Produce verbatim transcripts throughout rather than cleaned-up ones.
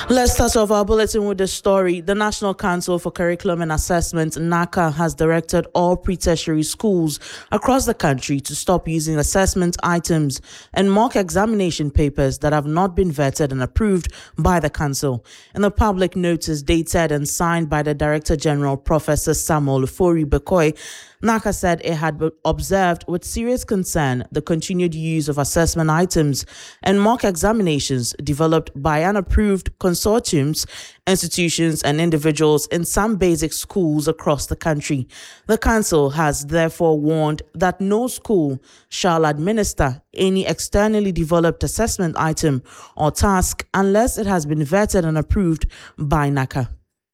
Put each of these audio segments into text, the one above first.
Let's start off our bulletin with the story. The National Council for Curriculum and Assessment, NACA, has directed all pre-tertiary schools across the country to stop using assessment items and mock examination papers that have not been vetted and approved by the council. In a public notice dated and signed by the Director General, Professor Samuel Lufori Bekoy, NACA said it had observed with serious concern the continued use of assessment items and mock examinations developed by unapproved consortiums, institutions, and individuals in some basic schools across the country. The council has therefore warned that no school shall administer any externally developed assessment item or task unless it has been vetted and approved by NACA.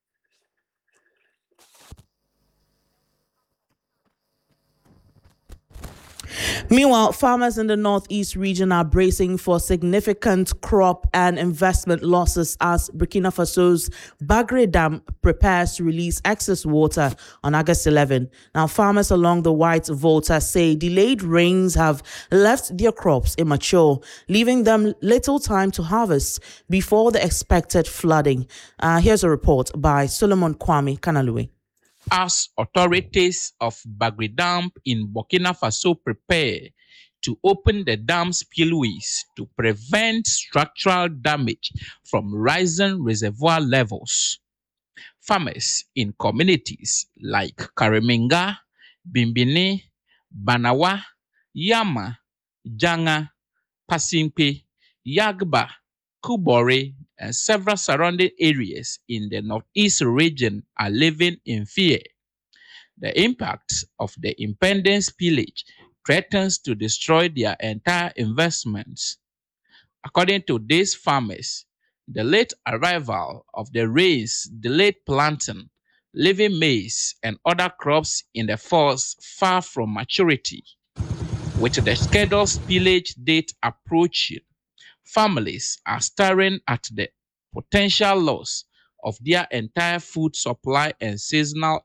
Meanwhile, farmers in the northeast region are bracing for significant crop and investment losses as Burkina Faso's Bagre Dam prepares to release excess water on August eleventh. Now, farmers along the White Volta say delayed rains have left their crops immature, leaving them little time to harvest before the expected flooding. Uh, here's a report by Solomon Kwame Kanalue. As authorities of Bagre Dam in Burkina Faso prepare to open the dam's spillways to prevent structural damage from rising reservoir levels, farmers in communities like Kariminga, Bimbini, Banawa, Yama, Janga, Pasimpe, Yagba, Kubore, and several surrounding areas in the northeast region are living in fear. The impact of the impending spillage threatens to destroy their entire investments. According to these farmers, the late arrival of the rains delayed planting, leaving maize and other crops in the fields far from maturity. With the scheduled spillage date approaching, families are staring at the potential loss of their entire food supply and seasonal